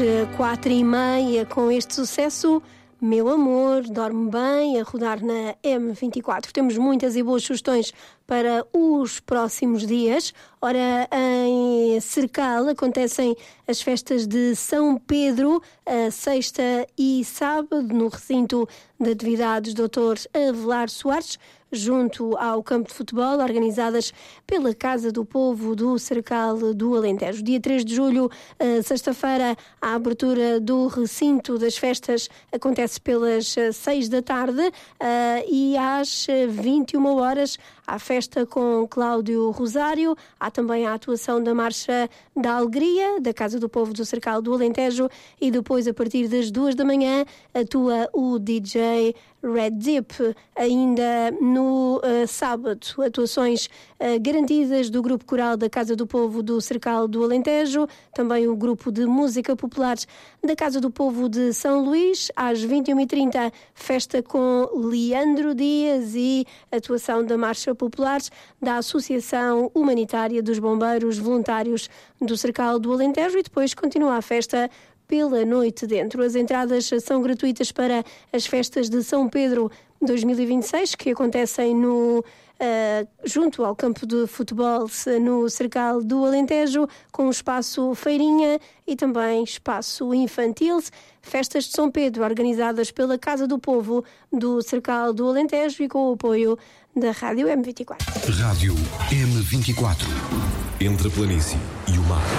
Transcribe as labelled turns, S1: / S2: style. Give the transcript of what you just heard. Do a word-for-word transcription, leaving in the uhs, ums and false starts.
S1: quatro e meia com este sucesso. Meu amor, dorme bem, a rodar na M vinte e quatro. Temos muitas e boas sugestões para os próximos dias. Ora, em Cercal acontecem as festas de São Pedro, a sexta e sábado, no recinto de atividades doutor Avelar Soares, junto ao campo de futebol, organizadas pela Casa do Povo do Cercal do Alentejo. Dia três de julho, sexta-feira, a abertura do recinto das festas acontece pelas seis da tarde e às vinte e uma horas há festa com Cláudio Rosário. Há também a atuação da Marcha da Alegria, da Casa do Povo do Cercal do Alentejo, e depois, a partir das duas da manhã, atua o D J Red Deep. Ainda no uh, sábado, atuações uh, garantidas do Grupo Coral da Casa do Povo do Cercal do Alentejo, também o Grupo de Música Popular da Casa do Povo de São Luís. Às vinte e uma e trinta, festa com Leandro Dias e atuação da Marcha Popular da Associação Humanitária dos Bombeiros Voluntários do Cercal do Alentejo, e depois continua a festa pela noite dentro. As entradas são gratuitas para as festas de São Pedro dois mil e vinte e seis, que acontecem no, uh, junto ao campo de futebol no Cercal do Alentejo, com espaço feirinha e também espaço infantil. Festas de São Pedro organizadas pela Casa do Povo do Cercal do Alentejo e com o apoio da Rádio M vinte e quatro.
S2: Rádio M vinte e quatro. Entre a planície e o mar.